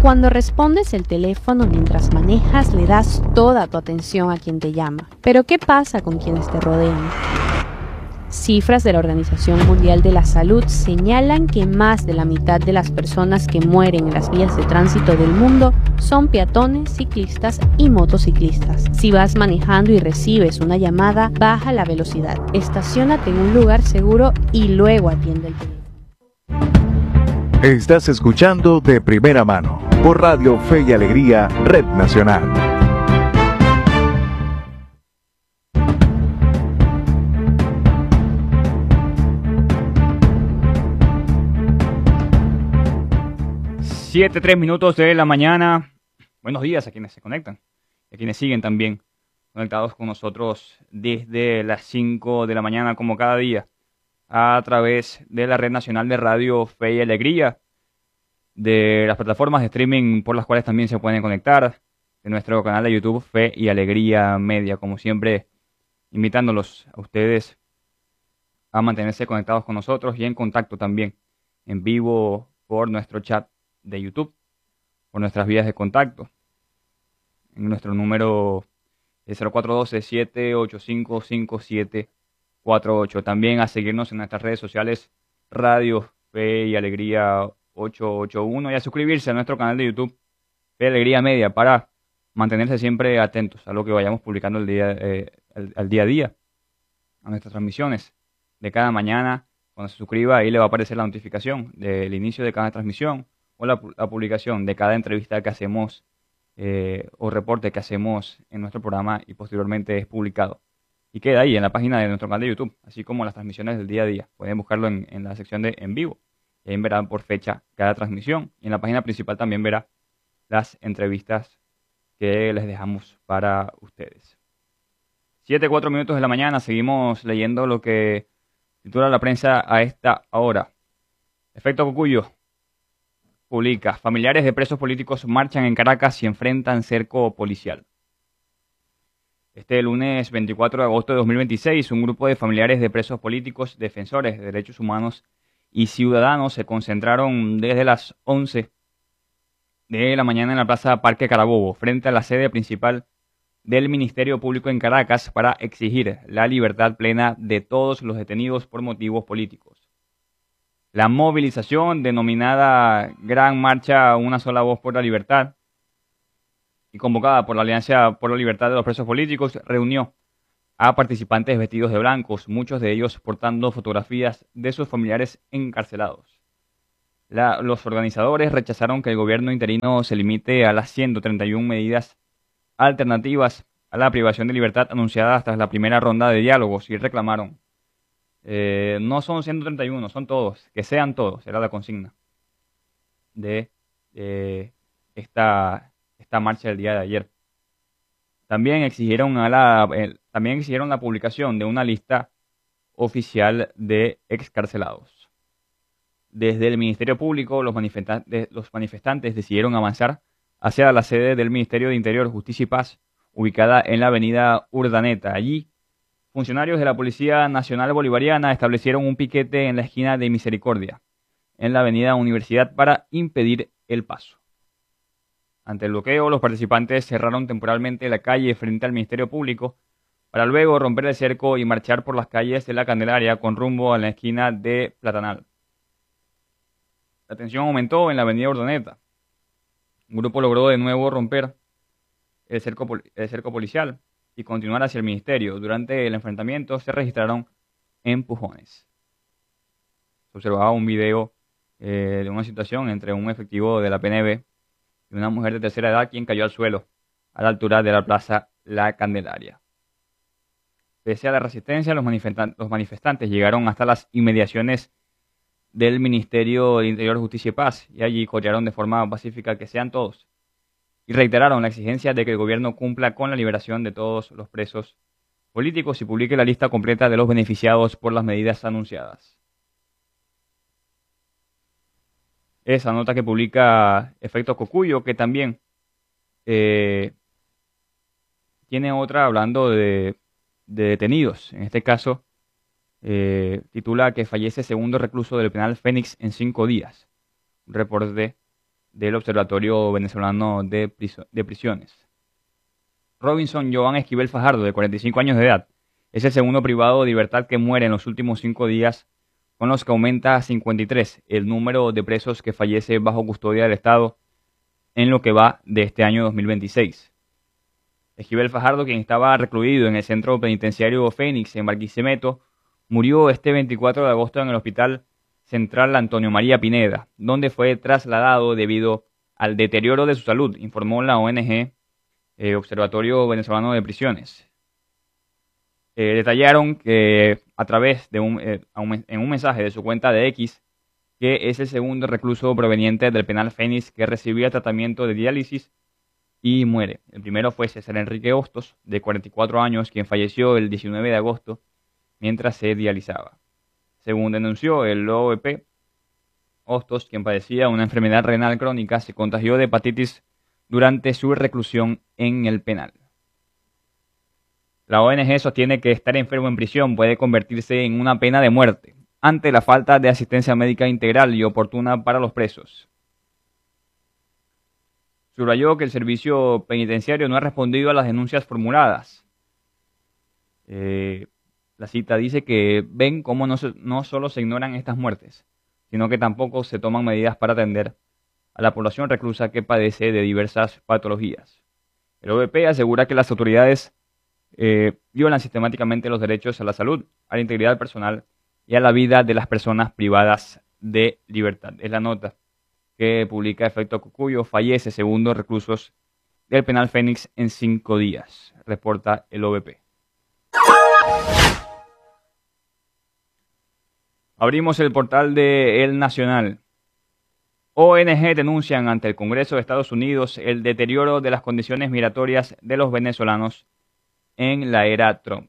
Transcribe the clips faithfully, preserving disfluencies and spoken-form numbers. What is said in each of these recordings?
Cuando respondes el teléfono mientras manejas, le das toda tu atención a quien te llama. Pero ¿qué pasa con quienes te rodean? Cifras de la Organización Mundial de la Salud señalan que más de la mitad de las personas que mueren en las vías de tránsito del mundo son peatones, ciclistas y motociclistas. Si vas manejando y recibes una llamada, baja la velocidad, estaciónate en un lugar seguro y luego atiende el teléfono. Estás escuchando De Primera Mano por Radio Fe y Alegría, Red Nacional. Siete, tres minutos de la mañana. Buenos días a quienes se conectan y a quienes siguen también conectados con nosotros desde las cinco de la mañana como cada día a través de la Red Nacional de Radio Fe y Alegría, de las plataformas de streaming por las cuales también se pueden conectar, de nuestro canal de YouTube Fe y Alegría Media, como siempre invitándolos a ustedes a mantenerse conectados con nosotros y en contacto también en vivo por nuestro chat de YouTube, por nuestras vías de contacto, en nuestro número cero cuatro uno dos, siete ocho cinco, cinco siete cuatro ocho. También a seguirnos en nuestras redes sociales Radio Fe y Alegría ochocientos ochenta y uno y a suscribirse a nuestro canal de YouTube Fe y Alegría Media para mantenerse siempre atentos a lo que vayamos publicando el día, eh, el, el día a día, a nuestras transmisiones de cada mañana. Cuando se suscriba, ahí le va a aparecer la notificación del inicio de cada transmisión o la, la publicación de cada entrevista que hacemos eh, o reporte que hacemos en nuestro programa y posteriormente es publicado. Y queda ahí en la página de nuestro canal de YouTube, así como las transmisiones del día a día. Pueden buscarlo en, en la sección de en vivo. Y ahí verán por fecha cada transmisión. Y en la página principal también verá las entrevistas que les dejamos para ustedes. Siete, cuatro minutos de la mañana. Seguimos leyendo lo que titula la prensa a esta hora. Efecto Cocuyo publica: familiares de presos políticos marchan en Caracas y enfrentan cerco policial. Este lunes veinticuatro de agosto de dos mil veintiséis, un grupo de familiares de presos políticos, defensores de derechos humanos y ciudadanos se concentraron desde las once de la mañana en la Plaza Parque Carabobo, frente a la sede principal del Ministerio Público en Caracas, para exigir la libertad plena de todos los detenidos por motivos políticos. La movilización, denominada Gran Marcha Una Sola Voz por la Libertad, y convocada por la Alianza por la Libertad de los Presos Políticos, reunió a participantes vestidos de blancos, muchos de ellos portando fotografías de sus familiares encarcelados. La, los organizadores rechazaron que el gobierno interino se limite a las ciento treinta y una medidas alternativas a la privación de libertad anunciadas tras la primera ronda de diálogos y reclamaron: eh, no son ciento treinta y uno, son todos, que sean todos, era la consigna de eh, esta... esta marcha del día de ayer. También exigieron, a la, eh, también exigieron la publicación de una lista oficial de excarcelados. Desde el Ministerio Público, los manifestantes, los manifestantes decidieron avanzar hacia la sede del Ministerio de Interior, Justicia y Paz, ubicada en la avenida Urdaneta. Allí, funcionarios de la Policía Nacional Bolivariana establecieron un piquete en la esquina de Misericordia, en la avenida Universidad, para impedir el paso. Ante el bloqueo, los participantes cerraron temporalmente la calle frente al Ministerio Público para luego romper el cerco y marchar por las calles de la Candelaria con rumbo a la esquina de Platanal. La tensión aumentó en la avenida Urdaneta. Un grupo logró de nuevo romper el cerco, el cerco policial y continuar hacia el Ministerio. Durante el enfrentamiento se registraron empujones. Se observaba un video eh, de una situación entre un efectivo de la P N V y una mujer de tercera edad, quien cayó al suelo a la altura de la plaza La Candelaria. Pese a la resistencia, los, manifestan los manifestantes llegaron hasta las inmediaciones del Ministerio de Interior, Justicia y Paz, y allí corearon de forma pacífica que sean todos, y reiteraron la exigencia de que el gobierno cumpla con la liberación de todos los presos políticos y publique la lista completa de los beneficiados por las medidas anunciadas. Esa nota que publica Efecto Cocuyo, que también eh, tiene otra hablando de, de detenidos. En este caso, eh, titula que fallece segundo recluso del penal Fénix en cinco días. Un reporte del Observatorio Venezolano de, Priso- de Prisiones. Robinson Joan Esquivel Fajardo, de cuarenta y cinco años de edad, es el segundo privado de libertad que muere en los últimos cinco días, con los que aumenta a cincuenta y tres el número de presos que fallece bajo custodia del Estado en lo que va de este año dos mil veintiséis. Esquivel Fajardo, quien estaba recluido en el centro penitenciario Fénix en Barquisimeto, murió este veinticuatro de agosto en el Hospital Central Antonio María Pineda, donde fue trasladado debido al deterioro de su salud, informó la O N G eh, Observatorio Venezolano de Prisiones. Eh, detallaron que a través de un, eh, en un mensaje de su cuenta de X, que es el segundo recluso proveniente del penal Fénix que recibía tratamiento de diálisis y muere. El primero fue César Enrique Hostos, de cuarenta y cuatro años, quien falleció el diecinueve de agosto mientras se dializaba. Según denunció el O V P, Hostos, quien padecía una enfermedad renal crónica, se contagió de hepatitis durante su reclusión en el penal. La O N G sostiene que estar enfermo en prisión puede convertirse en una pena de muerte, ante la falta de asistencia médica integral y oportuna para los presos. Subrayó que el servicio penitenciario no ha respondido a las denuncias formuladas. Eh, la cita dice que ven cómo no, se, no solo se ignoran estas muertes, sino que tampoco se toman medidas para atender a la población reclusa que padece de diversas patologías. El O V P asegura que las autoridades eh, violan sistemáticamente los derechos a la salud, a la integridad personal y a la vida de las personas privadas de libertad. Es la nota que publica Efecto Cocuyo. Fallece segundo reclusos del penal Fénix en cinco días, reporta el O V P. Abrimos el portal de El Nacional. O N G denuncian ante el Congreso de Estados Unidos el deterioro de las condiciones migratorias de los venezolanos en la era Trump.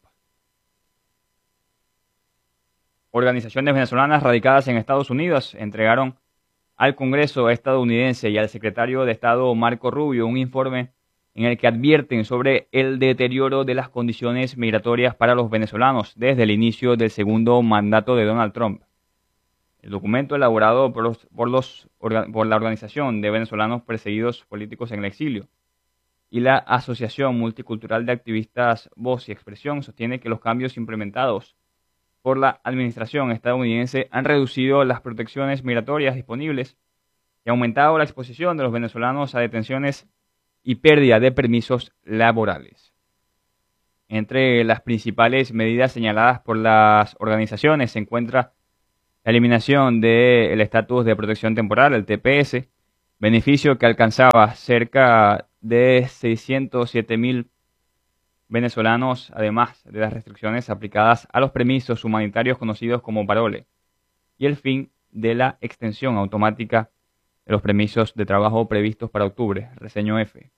Organizaciones venezolanas radicadas en Estados Unidos entregaron al Congreso estadounidense y al secretario de Estado Marco Rubio un informe en el que advierten sobre el deterioro de las condiciones migratorias para los venezolanos desde el inicio del segundo mandato de Donald Trump. El documento, elaborado por, los, por, los, por la Organización de Venezolanos Perseguidos Políticos en el Exilio y la Asociación Multicultural de Activistas Voz y Expresión, sostiene que los cambios implementados por la administración estadounidense han reducido las protecciones migratorias disponibles y aumentado la exposición de los venezolanos a detenciones y pérdida de permisos laborales. Entre las principales medidas señaladas por las organizaciones se encuentra la eliminación del estatus de protección temporal, el T P S, beneficio que alcanzaba cerca de seiscientos siete mil venezolanos, además de las restricciones aplicadas a los permisos humanitarios conocidos como parole, y el fin de la extensión automática de los permisos de trabajo previstos para octubre, reseñó F.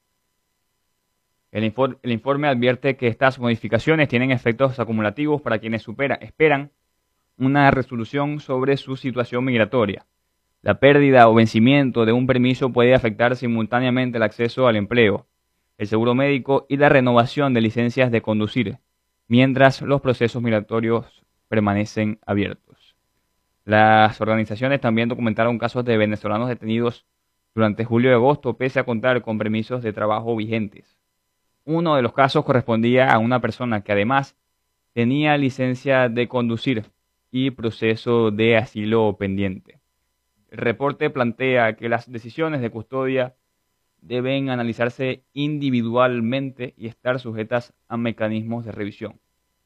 El, infor el informe advierte que estas modificaciones tienen efectos acumulativos para quienes supera, esperan una resolución sobre su situación migratoria. La pérdida o vencimiento de un permiso puede afectar simultáneamente el acceso al empleo, el seguro médico y la renovación de licencias de conducir, mientras los procesos migratorios permanecen abiertos. Las organizaciones también documentaron casos de venezolanos detenidos durante julio y agosto, pese a contar con permisos de trabajo vigentes. Uno de los casos correspondía a una persona que además tenía licencia de conducir y proceso de asilo pendiente. El reporte plantea que las decisiones de custodia deben analizarse individualmente y estar sujetas a mecanismos de revisión.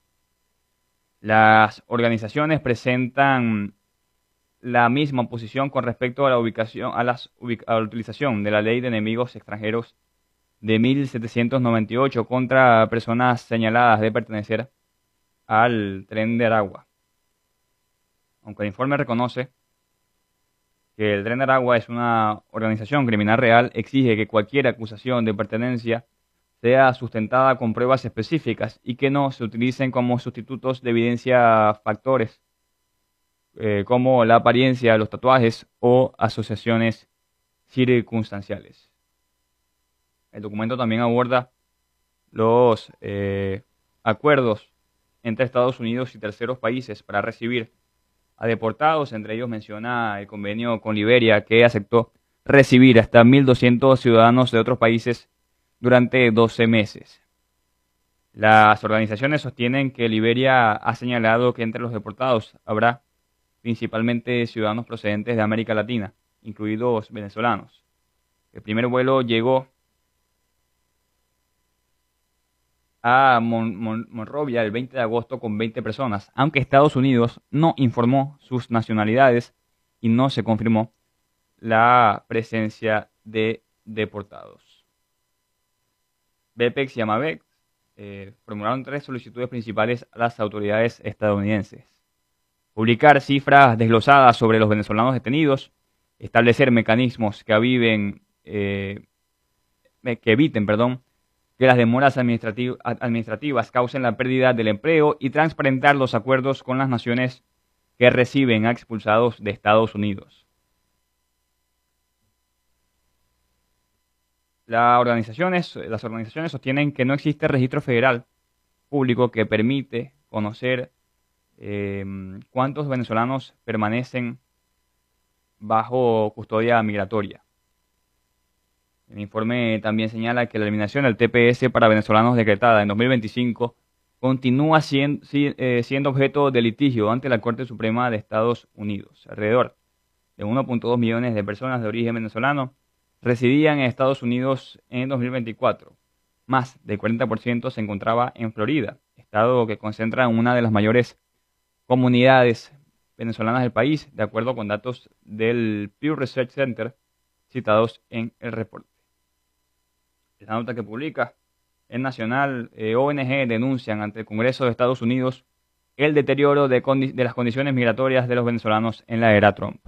Las organizaciones presentan la misma posición con respecto a la ubicación, a, las, a la utilización de la Ley de Enemigos Extranjeros de mil setecientos noventa y ocho contra personas señaladas de pertenecer al Tren de Aragua. Aunque el informe reconoce que el Tren de Aragua es una organización criminal real, exige que cualquier acusación de pertenencia sea sustentada con pruebas específicas y que no se utilicen como sustitutos de evidencia factores eh, como la apariencia, los tatuajes o asociaciones circunstanciales. El documento también aborda los eh, acuerdos entre Estados Unidos y terceros países para recibir a deportados. Entre ellos menciona el convenio con Liberia, que aceptó recibir hasta mil doscientos ciudadanos de otros países durante doce meses. Las organizaciones sostienen que Liberia ha señalado que entre los deportados habrá principalmente ciudadanos procedentes de América Latina, incluidos venezolanos. El primer vuelo llegó a Mon Mon Monrovia el veinte de agosto con veinte personas, aunque Estados Unidos no informó sus nacionalidades y no se confirmó la presencia de deportados. BEPEX y AMAVEX eh, formularon tres solicitudes principales a las autoridades estadounidenses: publicar cifras desglosadas sobre los venezolanos detenidos, establecer mecanismos que, aviven, eh, que eviten perdón, que las demoras administrativ administrativas causen la pérdida del empleo y transparentar los acuerdos con las naciones que reciben a expulsados de Estados Unidos. Las organizaciones, las organizaciones sostienen que no existe registro federal público que permite conocer eh, cuántos venezolanos permanecen bajo custodia migratoria. El informe también señala que la eliminación del T P S para venezolanos decretada en dos mil veinticinco continúa siendo, siendo objeto de litigio ante la Corte Suprema de Estados Unidos. Alrededor de uno punto dos millones de personas de origen venezolano residían en Estados Unidos en dos mil veinticuatro. Más del cuarenta por ciento se encontraba en Florida, estado que concentra una de las mayores comunidades venezolanas del país, de acuerdo con datos del Pew Research Center citados en el reporte. La nota que publica el Nacional, eh, O N G denuncian ante el Congreso de Estados Unidos el deterioro de, de las condiciones migratorias de los venezolanos en la era Trump.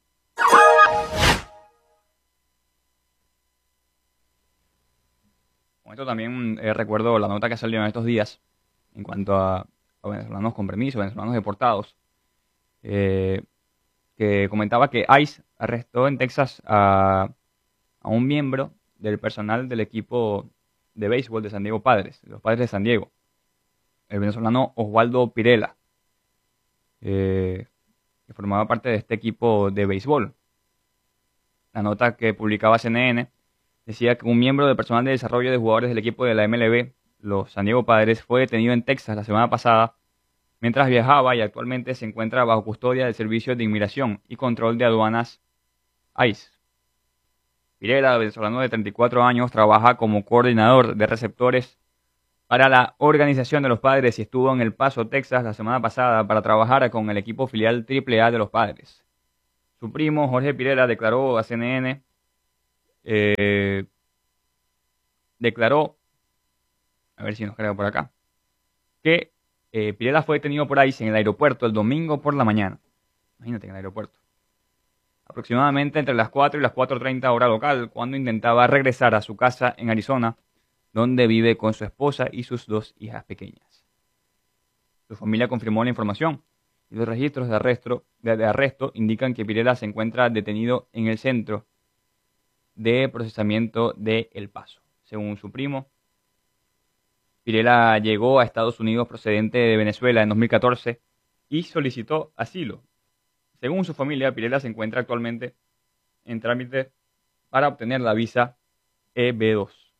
Con esto también eh, recuerdo la nota que salió en estos días en cuanto a, a venezolanos con permiso, venezolanos deportados, eh, que comentaba que ICE arrestó en Texas a, a un miembro del personal del equipo de béisbol de San Diego Padres, los Padres de San Diego, el venezolano Oswaldo Pirela, eh, que formaba parte de este equipo de béisbol. La nota que publicaba C N N decía que un miembro del personal de desarrollo de jugadores del equipo de la M L B, los San Diego Padres, fue detenido en Texas la semana pasada mientras viajaba y actualmente se encuentra bajo custodia del Servicio de Inmigración y Control de Aduanas ICE. Pirela, venezolano de treinta y cuatro años, trabaja como coordinador de receptores para la Organización de los Padres y estuvo en El Paso, Texas, la semana pasada para trabajar con el equipo filial triple A de los Padres. Su primo, Jorge Pirela, declaró a C N N, eh, declaró, a ver si nos carga por acá, que eh, Pirela fue detenido por ICE en el aeropuerto el domingo por la mañana. Imagínate, en el aeropuerto. Aproximadamente entre las cuatro y las cuatro treinta hora local, cuando intentaba regresar a su casa en Arizona, donde vive con su esposa y sus dos hijas pequeñas. Su familia confirmó la información y los registros de arresto, de, de arresto indican que Pirela se encuentra detenido en el centro de procesamiento de El Paso. Según su primo, Pirela llegó a Estados Unidos procedente de Venezuela en dos mil catorce y solicitó asilo. Según su familia, Pirela se encuentra actualmente en trámite para obtener la visa E B dos.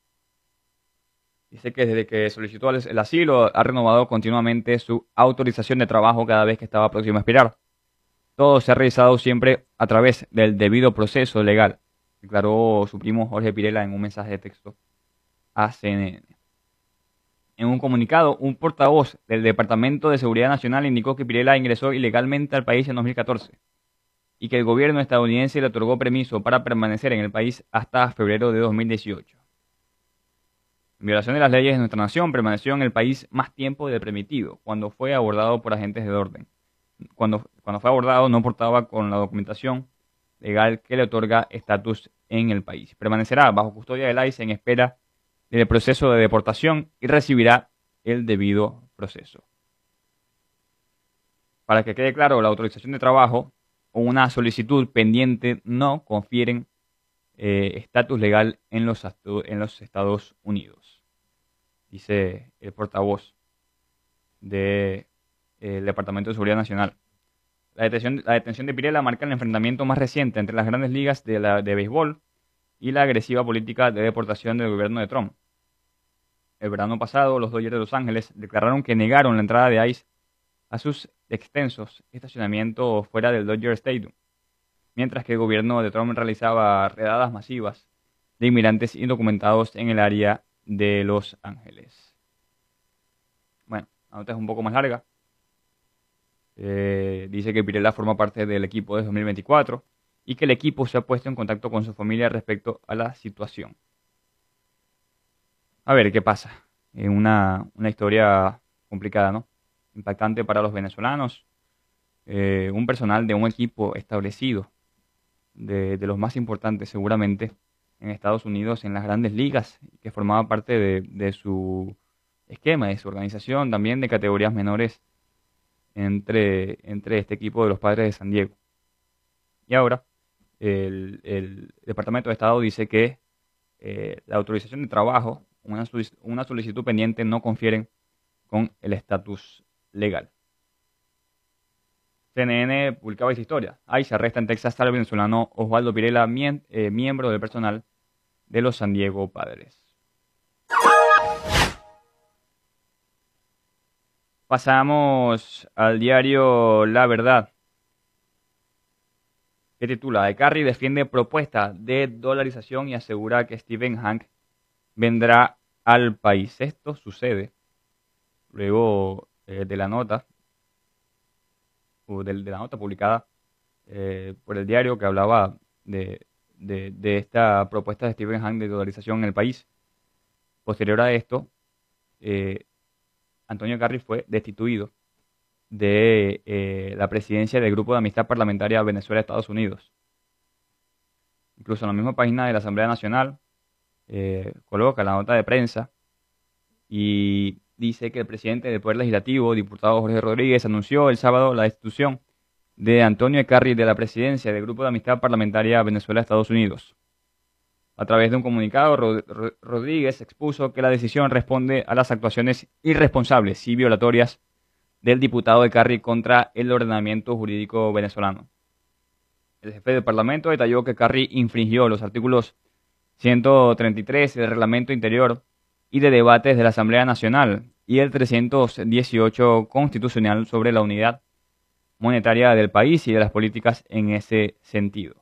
Dice que desde que solicitó el asilo ha renovado continuamente su autorización de trabajo cada vez que estaba próximo a expirar. Todo se ha realizado siempre a través del debido proceso legal, declaró su primo Jorge Pirela en un mensaje de texto a C N N. En un comunicado, un portavoz del Departamento de Seguridad Nacional indicó que Pirela ingresó ilegalmente al país en dos mil catorce y que el gobierno estadounidense le otorgó permiso para permanecer en el país hasta febrero de dos mil dieciocho. En violación de las leyes de nuestra nación, permaneció en el país más tiempo del permitido cuando fue abordado por agentes de orden. Cuando, cuando fue abordado no portaba con la documentación legal que le otorga estatus en el país. Permanecerá bajo custodia del ICE en espera del proceso de deportación y recibirá el debido proceso. Para que quede claro, la autorización de trabajo o una solicitud pendiente no confieren estatus eh, legal en los, en los Estados Unidos, dice el portavoz del de, eh, Departamento de Seguridad Nacional. La detención, la detención de Pirela marca el enfrentamiento más reciente entre las grandes ligas de, la, de béisbol y la agresiva política de deportación del gobierno de Trump. El verano pasado, los Dodgers de Los Ángeles declararon que negaron la entrada de ICE a sus extensos estacionamientos fuera del Dodger Stadium, mientras que el gobierno de Trump realizaba redadas masivas de inmigrantes indocumentados en el área de Los Ángeles. Bueno, la nota es un poco más larga. Eh, dice que Pirela forma parte del equipo de dos mil veinticuatro y que el equipo se ha puesto en contacto con su familia respecto a la situación. A ver qué pasa. Es una, una historia complicada, ¿no? Impactante para los venezolanos. Eh, un personal de un equipo establecido, de, de los más importantes seguramente en Estados Unidos, en las grandes ligas, que formaba parte de, de su esquema, de su organización, también de categorías menores entre, entre este equipo de los Padres de San Diego. Y ahora el, el Departamento de Estado dice que eh, la autorización de trabajo, una, una solicitud pendiente, no confieren con el estatus legal. C N N publicaba esta historia. ICE arresta en Texas al venezolano Osvaldo Pirela, mien, eh, miembro del personal de los San Diego Padres. Pasamos al diario La Verdad, que titula: Carri defiende propuesta de dolarización y asegura que Stephen Hank vendrá al país. Esto sucede luego eh, de la nota o de, de la nota publicada eh, por el diario que hablaba de, de, de esta propuesta de Stephen Hank de dolarización en el país. Posterior a esto, eh, Antonio Carri fue destituido de eh, la presidencia del Grupo de Amistad Parlamentaria Venezuela-Estados Unidos. Incluso en la misma página de la Asamblea Nacional eh, coloca la nota de prensa y dice que el presidente del Poder Legislativo, diputado Jorge Rodríguez, anunció el sábado la destitución de Antonio Carri de la presidencia del Grupo de Amistad Parlamentaria Venezuela-Estados Unidos. A través de un comunicado, Rod Rodríguez expuso que la decisión responde a las actuaciones irresponsables y violatorias del diputado de Carri contra el ordenamiento jurídico venezolano. El jefe del Parlamento detalló que Carri infringió los artículos ciento treinta y tres del Reglamento Interior y de Debates de la Asamblea Nacional y el trescientos dieciocho Constitucional sobre la unidad monetaria del país y de las políticas en ese sentido.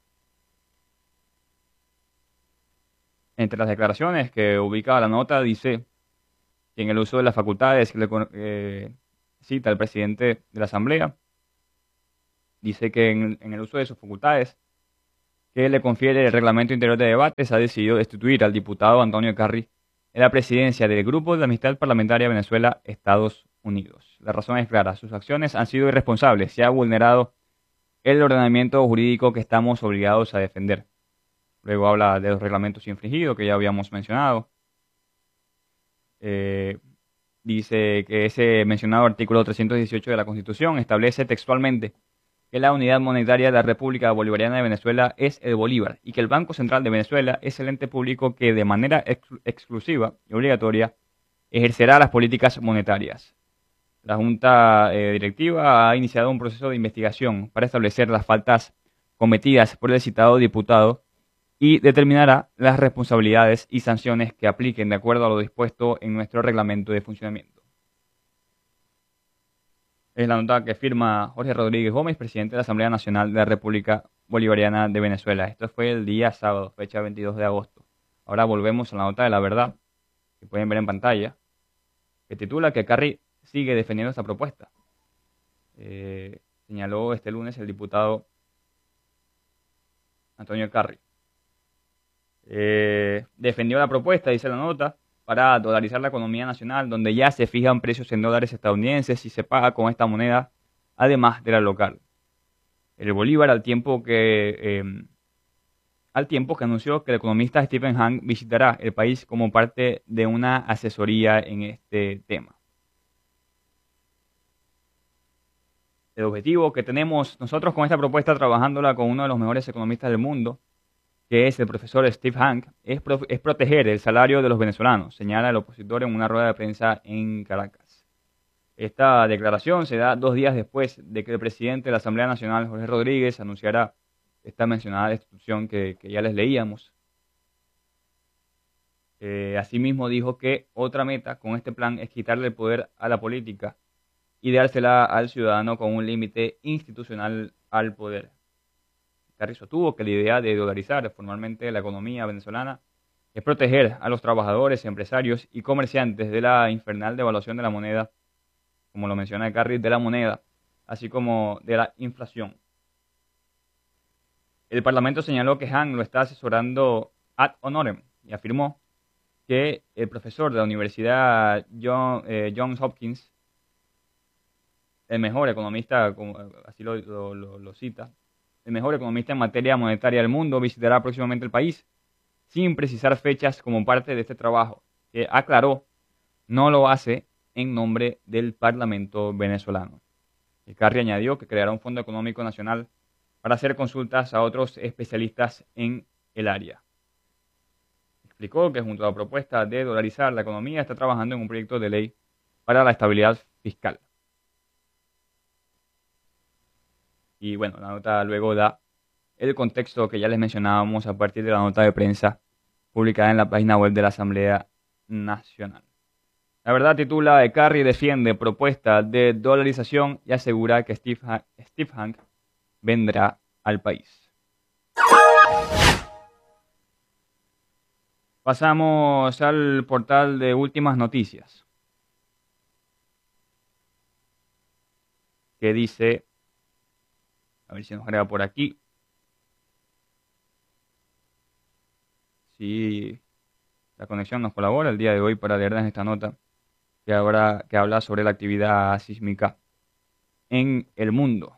Entre las declaraciones que ubica la nota, dice que en el uso de las facultades que le eh, cita el presidente de la Asamblea, dice que en, en el uso de sus facultades que le confiere el Reglamento Interior de Debates, ha decidido destituir al diputado Antonio Carri en la presidencia del Grupo de Amistad Parlamentaria Venezuela-Estados Unidos. La razón es clara: sus acciones han sido irresponsables, se ha vulnerado el ordenamiento jurídico que estamos obligados a defender. Luego habla de los reglamentos infringidos que ya habíamos mencionado. Eh, dice que ese mencionado artículo trescientos dieciocho de la Constitución establece textualmente que la unidad monetaria de la República Bolivariana de Venezuela es el Bolívar y que el Banco Central de Venezuela es el ente público que de manera ex exclusiva y obligatoria ejercerá las políticas monetarias. La Junta eh, Directiva ha iniciado un proceso de investigación para establecer las faltas cometidas por el citado diputado y determinará las responsabilidades y sanciones que apliquen de acuerdo a lo dispuesto en nuestro reglamento de funcionamiento. Es la nota que firma Jorge Rodríguez Gómez, presidente de la Asamblea Nacional de la República Bolivariana de Venezuela. Esto fue el día sábado, fecha veintidós de agosto. Ahora volvemos a la nota de La Verdad, que pueden ver en pantalla, que titula que Carri sigue defendiendo esta propuesta. Eh, señaló este lunes el diputado Antonio Carri. Eh, defendió la propuesta, dice la nota, para dolarizar la economía nacional, donde ya se fijan precios en dólares estadounidenses y se paga con esta moneda, además de la local. El Bolívar, al tiempo que eh, al tiempo que anunció que el economista Stephen Hank visitará el país como parte de una asesoría en este tema. El objetivo que tenemos nosotros con esta propuesta, trabajándola con uno de los mejores economistas del mundo, que es el profesor Steve Hank, es, pro es proteger el salario de los venezolanos, señala el opositor en una rueda de prensa en Caracas. Esta declaración se da dos días después de que el presidente de la Asamblea Nacional, Jorge Rodríguez, anunciara esta mencionada destitución que, que ya les leíamos. Eh, asimismo dijo que otra meta con este plan es quitarle el poder a la política y dársela al ciudadano con un límite institucional al poder. Kerry sostuvo que la idea de dolarizar formalmente la economía venezolana es proteger a los trabajadores, empresarios y comerciantes de la infernal devaluación de la moneda, como lo menciona Kerry, de la moneda, así como de la inflación. El Parlamento señaló que Han lo está asesorando ad honorem y afirmó que el profesor de la Universidad John, eh, Johns Hopkins, el mejor economista, como así lo, lo, lo, lo cita, el mejor economista en materia monetaria del mundo, visitará próximamente el país, sin precisar fechas como parte de este trabajo, que aclaró no lo hace en nombre del Parlamento venezolano. El Kerry añadió que creará un Fondo Económico Nacional para hacer consultas a otros especialistas en el área. Explicó que junto a la propuesta de dolarizar la economía está trabajando en un proyecto de ley para la estabilidad fiscal. Y bueno, la nota luego da el contexto que ya les mencionábamos a partir de la nota de prensa publicada en la página web de la Asamblea Nacional. La verdad titula: Kerry defiende propuesta de dolarización y asegura que Steve, ha Steve Hanke vendrá al país. Pasamos al portal de últimas noticias, que dice, a ver si nos agrega por aquí, si la conexión nos colabora el día de hoy para leerles esta nota que, habrá, que habla sobre la actividad sísmica en el mundo.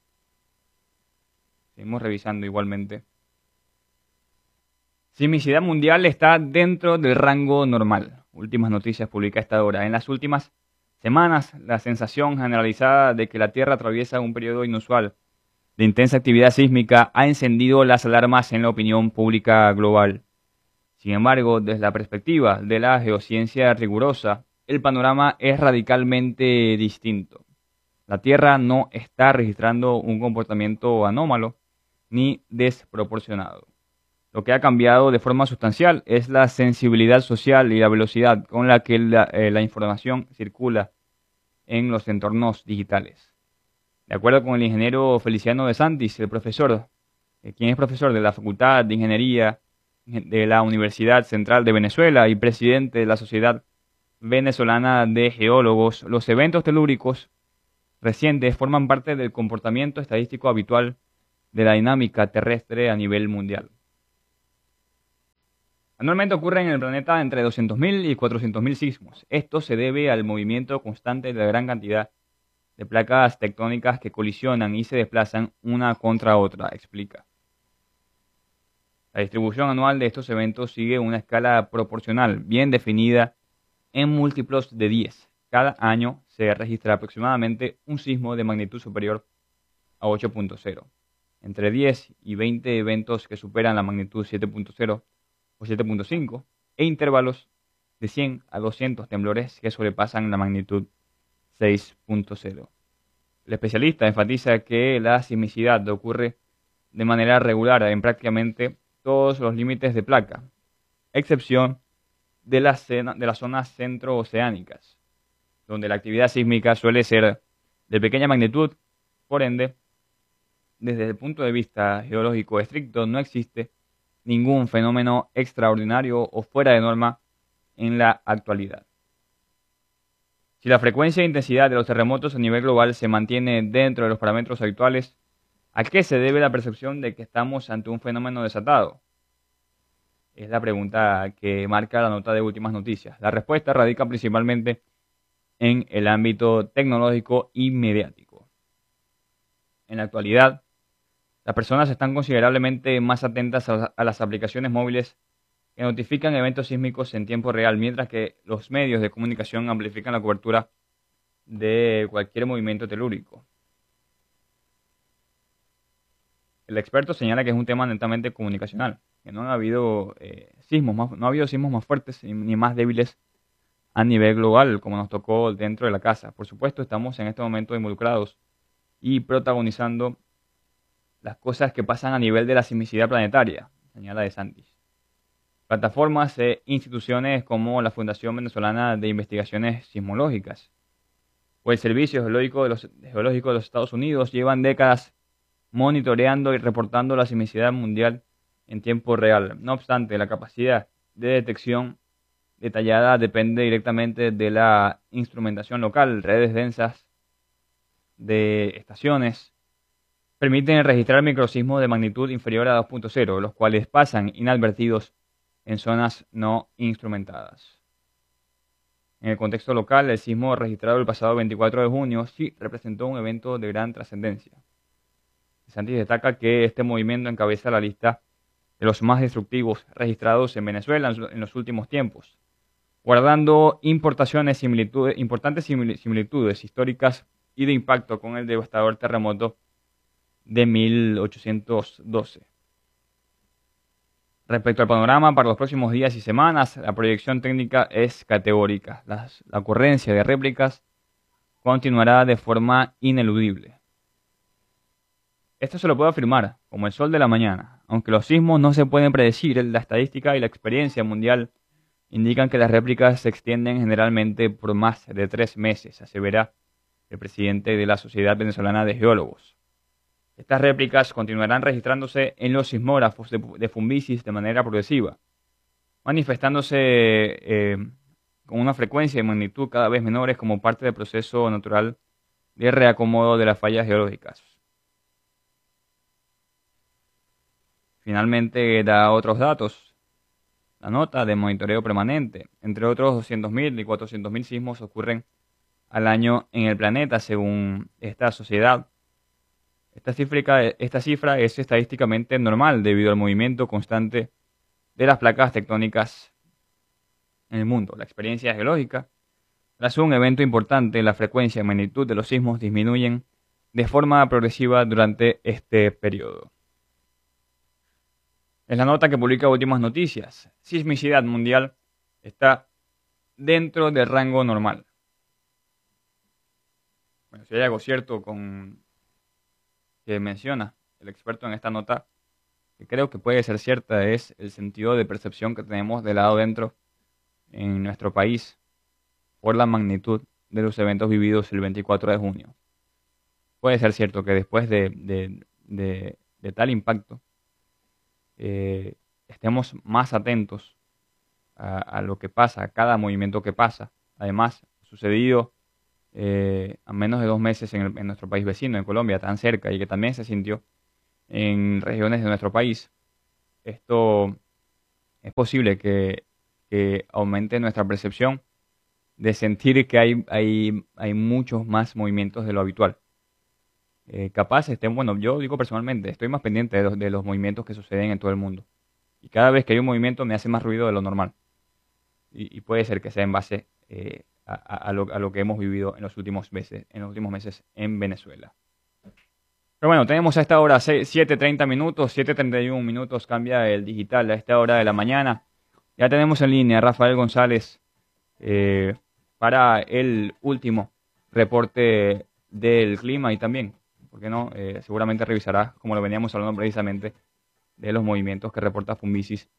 Seguimos revisando igualmente. Sismicidad mundial está dentro del rango normal. Últimas noticias publicadas a esta hora. En las últimas semanas, la sensación generalizada de que la Tierra atraviesa un periodo inusual de intensa actividad sísmica ha encendido las alarmas en la opinión pública global. Sin embargo, desde la perspectiva de la geociencia rigurosa, el panorama es radicalmente distinto. La Tierra no está registrando un comportamiento anómalo ni desproporcionado. Lo que ha cambiado de forma sustancial es la sensibilidad social y la velocidad con la que la, eh, la información circula en los entornos digitales. De acuerdo con el ingeniero Feliciano de Santis, el profesor, eh, quien es profesor de la Facultad de Ingeniería de la Universidad Central de Venezuela y presidente de la Sociedad Venezolana de Geólogos, los eventos telúricos recientes forman parte del comportamiento estadístico habitual de la dinámica terrestre a nivel mundial. Anualmente ocurren en el planeta entre doscientos mil y cuatrocientos mil sismos. Esto se debe al movimiento constante de la gran cantidad de placas tectónicas que colisionan y se desplazan una contra otra, explica. La distribución anual de estos eventos sigue una escala proporcional, bien definida en múltiplos de diez. Cada año se registra aproximadamente un sismo de magnitud superior a ocho punto cero. Entre diez y veinte eventos que superan la magnitud siete punto cero o siete punto cinco, e intervalos de cien a doscientos temblores que sobrepasan la magnitud seis punto cero. El especialista enfatiza que la sismicidad ocurre de manera regular en prácticamente todos los límites de placa, excepción de las, de las zonas centrooceánicas, donde la actividad sísmica suele ser de pequeña magnitud. Por ende, desde el punto de vista geológico estricto, no existe ningún fenómeno extraordinario o fuera de norma en la actualidad. Si la frecuencia e intensidad de los terremotos a nivel global se mantiene dentro de los parámetros habituales, ¿a qué se debe la percepción de que estamos ante un fenómeno desatado? Es la pregunta que marca la nota de últimas noticias. La respuesta radica principalmente en el ámbito tecnológico y mediático. En la actualidad, las personas están considerablemente más atentas a las aplicaciones móviles que notifican eventos sísmicos en tiempo real, mientras que los medios de comunicación amplifican la cobertura de cualquier movimiento telúrico. El experto señala que es un tema netamente comunicacional, que no ha habido eh, sismos más, no ha habido sismos más fuertes ni más débiles a nivel global, como nos tocó dentro de la casa. Por supuesto, estamos en este momento involucrados y protagonizando las cosas que pasan a nivel de la sismicidad planetaria, señala De Santis. Plataformas e instituciones como la Fundación Venezolana de Investigaciones Sismológicas o el Servicio Geológico de los, Geológico de los Estados Unidos llevan décadas monitoreando y reportando la sismicidad mundial en tiempo real. No obstante, la capacidad de detección detallada depende directamente de la instrumentación local. Redes densas de estaciones permiten registrar microsismos de magnitud inferior a dos punto cero, los cuales pasan inadvertidos en zonas no instrumentadas. En el contexto local, el sismo registrado el pasado veinticuatro de junio sí representó un evento de gran trascendencia. Santis destaca que este movimiento encabeza la lista de los más destructivos registrados en Venezuela en los últimos tiempos, guardando importaciones similitudes, importantes similitudes históricas y de impacto con el devastador terremoto de mil ochocientos doce. Respecto al panorama para los próximos días y semanas, la proyección técnica es categórica. Las, la ocurrencia de réplicas continuará de forma ineludible. Esto se lo puedo afirmar, como el sol de la mañana. Aunque los sismos no se pueden predecir, la estadística y la experiencia mundial indican que las réplicas se extienden generalmente por más de tres meses, asevera el presidente de la Sociedad Venezolana de Geólogos. Estas réplicas continuarán registrándose en los sismógrafos de, de Fumbisis de manera progresiva, manifestándose eh, con una frecuencia y magnitud cada vez menores como parte del proceso natural de reacomodo de las fallas geológicas. Finalmente da otros datos. La nota de monitoreo permanente. Entre otros doscientos mil y cuatrocientos mil sismos ocurren al año en el planeta, según esta sociedad. Esta cifra, esta cifra es estadísticamente normal debido al movimiento constante de las placas tectónicas en el mundo. La experiencia geológica. Tras un evento importante, la frecuencia y magnitud de los sismos disminuyen de forma progresiva durante este periodo. Es la nota que publica Últimas Noticias. Sismicidad mundial está dentro del rango normal. Bueno, si hay algo cierto con que menciona el experto en esta nota, que creo que puede ser cierta, es el sentido de percepción que tenemos del lado dentro en nuestro país por la magnitud de los eventos vividos el veinticuatro de junio. Puede ser cierto que después de, de, de, de tal impacto, Eh, estemos más atentos a, a lo que pasa, a cada movimiento que pasa. Además, sucedido eh, a menos de dos meses en, el, en nuestro país vecino, en Colombia, tan cerca, y que también se sintió en regiones de nuestro país. Esto es posible que, que aumente nuestra percepción de sentir que hay, hay, hay muchos más movimientos de lo habitual. Eh, capaz estén, bueno, yo digo personalmente, estoy más pendiente de los, de los movimientos que suceden en todo el mundo. Y cada vez que hay un movimiento me hace más ruido de lo normal. Y, y puede ser que sea en base eh, a, a, lo, a lo que hemos vivido en los últimos meses, en los últimos meses en Venezuela. Pero bueno, tenemos a esta hora siete treinta minutos, siete treinta y uno minutos, cambia el digital a esta hora de la mañana. Ya tenemos en línea a Rafael González eh, para el último reporte del clima y también, ¿por qué no? Eh, seguramente revisará, como lo veníamos hablando precisamente, de los movimientos que reporta Fumbisis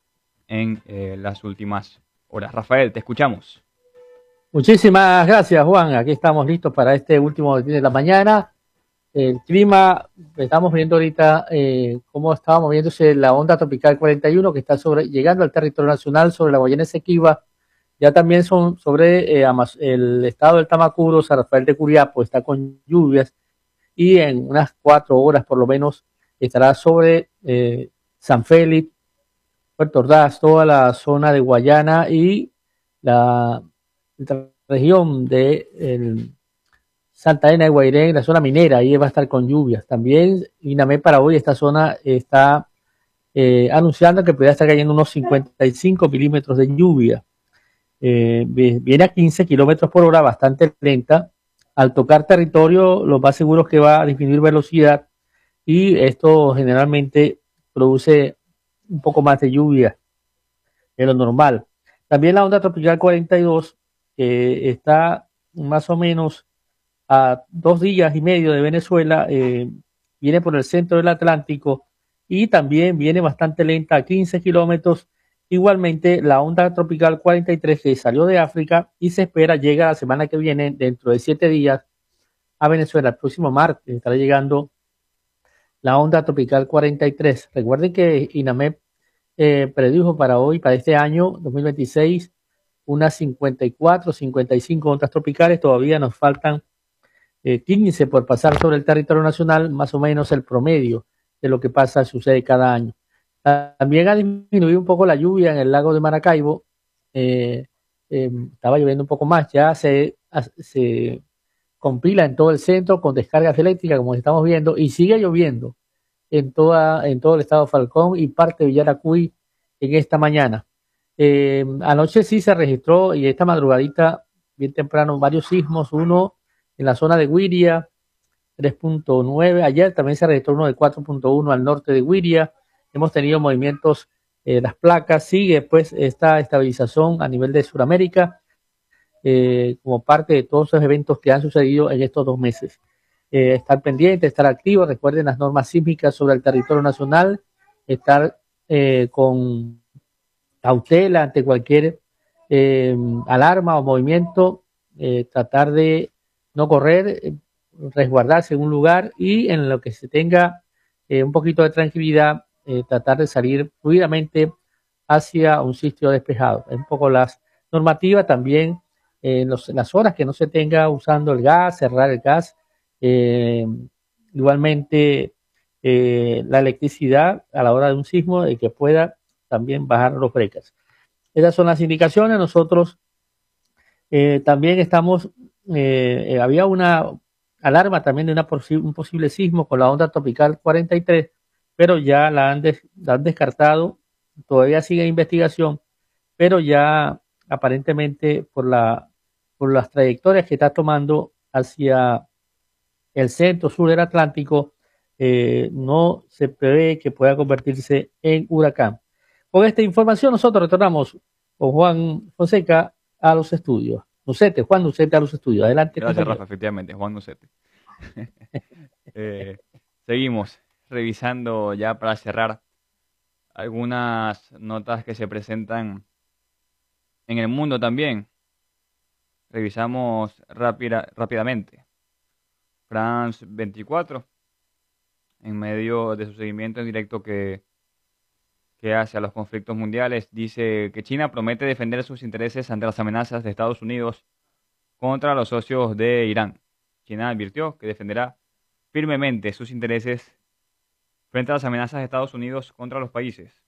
en eh, las últimas horas. Rafael, te escuchamos. Muchísimas gracias, Juan. Aquí estamos listos para este último de la mañana. El clima, estamos viendo ahorita eh, cómo estaba moviéndose la onda tropical cuarenta y uno que está sobre, llegando al territorio nacional sobre la Guayana Esequiba. Ya también son sobre eh, el estado del Tamacuro, San Rafael de Curiapo, está con lluvias. Y en unas cuatro horas por lo menos estará sobre eh, San Félix, Puerto Ordaz, toda la zona de Guayana y la, la región de el, Santa Ana de Guairén, la zona minera, ahí va a estar con lluvias. También INAME para hoy esta zona está eh, anunciando que podría estar cayendo unos cincuenta y cinco milímetros de lluvia. Eh, viene a quince kilómetros por hora, bastante lenta. Al tocar territorio, lo más seguro es que va a disminuir velocidad y esto generalmente produce un poco más de lluvia de lo normal. También la onda tropical cuarenta y dos que está más o menos a dos días y medio de Venezuela, eh, viene por el centro del Atlántico y también viene bastante lenta a quince kilómetros. Igualmente, la onda tropical cuarenta y tres que salió de África y se espera llega la semana que viene, dentro de siete días, a Venezuela. El próximo martes estará llegando la onda tropical cuarenta y tres. Recuerden que INAMEP eh, predijo para hoy, para este año dos mil veintiséis, unas cincuenta y cuatro, cincuenta y cinco ondas tropicales. Todavía nos faltan eh, quince por pasar sobre el territorio nacional, más o menos el promedio de lo que pasa, sucede cada año. También ha disminuido un poco la lluvia en el lago de Maracaibo. Eh, eh, estaba lloviendo un poco más, ya se, se compila en todo el centro con descargas eléctricas, como estamos viendo, y sigue lloviendo en, toda, en todo el estado Falcón y parte de Yaracuy en esta mañana. Eh, anoche sí se registró, y esta madrugadita, bien temprano, varios sismos, uno en la zona de Güiria, tres punto nueve. Ayer también se registró uno de cuatro punto uno al norte de Güiria. Hemos tenido movimientos, eh, las placas, sigue pues esta estabilización a nivel de Sudamérica, eh, como parte de todos esos eventos que han sucedido en estos dos meses. Eh, estar pendiente, estar activo, recuerden las normas sísmicas sobre el territorio nacional, estar eh, con cautela ante cualquier eh, alarma o movimiento, eh, tratar de no correr, eh, resguardarse en un lugar y en lo que se tenga eh, un poquito de tranquilidad, eh, tratar de salir fluidamente hacia un sitio despejado. Es un poco las normativas también, eh, en, los, en las horas que no se tenga usando el gas, cerrar el gas, eh, igualmente eh, la electricidad a la hora de un sismo, de que pueda también bajar los breakers. Esas son las indicaciones. Nosotros eh, también estamos, eh, eh, había una alarma también de una posi un posible sismo con la onda tropical cuarenta y tres, pero ya la han, des la han descartado, todavía sigue en investigación, pero ya aparentemente por, la, por las trayectorias que está tomando hacia el centro sur del Atlántico, eh, no se prevé que pueda convertirse en huracán. Con esta información nosotros retornamos con Juan Fonseca a los estudios. Nucete, Juan Nucete a los estudios. Adelante. Gracias, compañero. Rafa, efectivamente, Juan Nucete. eh, seguimos revisando ya para cerrar algunas notas que se presentan en el mundo también. Revisamos rápida, rápidamente. France veinticuatro, en medio de su seguimiento en directo que, que hace a los conflictos mundiales, dice que China promete defender sus intereses ante las amenazas de Estados Unidos contra los socios de Irán. China advirtió que defenderá firmemente sus intereses frente a las amenazas de Estados Unidos contra los países.